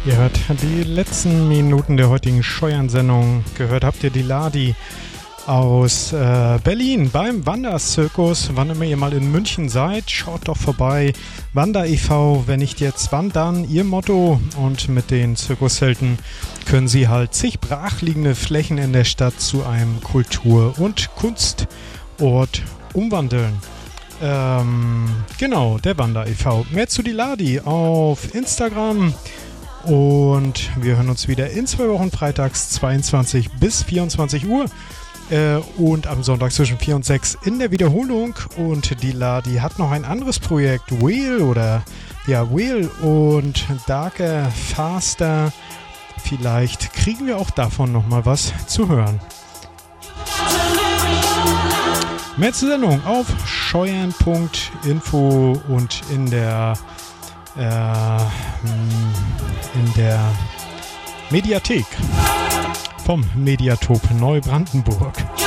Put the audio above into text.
Ihr hört die letzten Minuten der heutigen Scheuern-Sendung. Gehört habt ihr die Ladi aus Berlin beim Wanderzirkus. Wann immer ihr mal in München seid, schaut doch vorbei. Wander e.V., wenn nicht jetzt, wann dann, ihr Motto. Und mit den Zirkuszelten können sie halt zig brachliegende Flächen in der Stadt zu einem Kultur- und Kunstort umwandeln. Genau, der Wander e.V. Mehr zu die Ladi auf Instagram. Und wir hören uns wieder in 2 Wochen freitags 22 bis 24 Uhr und am Sonntag zwischen 4 und 6 in der Wiederholung. Und die Ladi hat noch ein anderes Projekt, Wheel und Darker, Faster. Vielleicht kriegen wir auch davon nochmal was zu hören. Mehr zur Sendung auf scheuern.info und in der Mediathek vom Mediatop Neubrandenburg.